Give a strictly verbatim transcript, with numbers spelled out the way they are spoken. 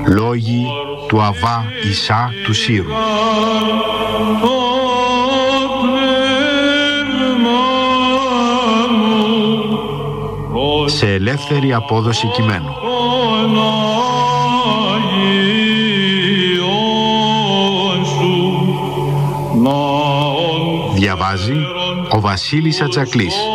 Λόγοι του Αβά Ισά του Σύρου. Σε ελεύθερη απόδοση κειμένου. Διαβάζει ο Βασίλης Ατζακλής.